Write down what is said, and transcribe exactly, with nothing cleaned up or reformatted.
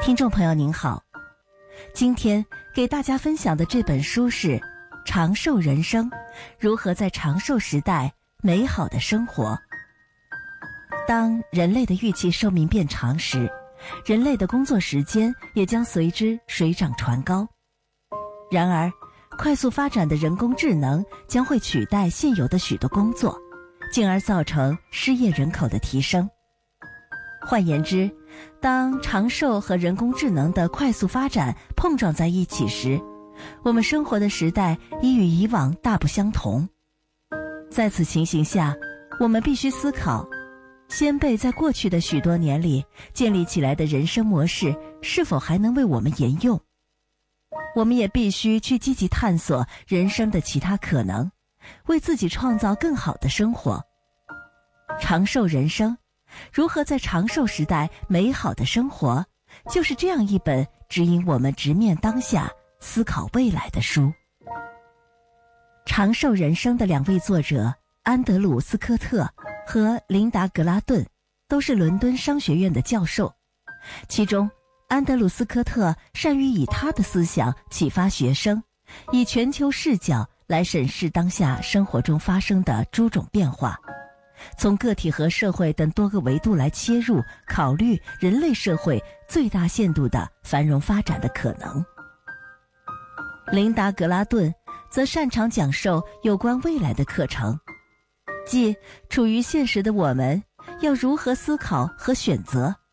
听众朋友您好，今天给大家分享的这本书是《长寿人生：如何在长寿时代美好的生活》。当人类的预期寿命变长时，人类的工作时间也将随之水涨船高。然而，快速发展的人工智能将会取代现有的许多工作，进而造成失业人口的提升。换言之，当长寿和人工智能的快速发展碰撞在一起时，我们生活的时代已与以往大不相同。在此情形下，我们必须思考，先辈在过去的许多年里建立起来的人生模式是否还能为我们沿用。我们也必须去积极探索人生的其他可能，为自己创造更好的生活。长寿人生：如何在长寿时代美好的生活，就是这样一本指引我们直面当下、思考未来的书。长寿人生的两位作者安德鲁·斯科特和琳达·格拉顿都是伦敦商学院的教授，其中安德鲁·斯科特善于以他的思想启发学生，以全球视角来审视当下生活中发生的诸种变化，从个体和社会等多个维度来切入，考虑人类社会最大限度的繁荣发展的可能。琳达·格拉顿则擅长讲授有关未来的课程，即处于现实的我们要如何思考和选择，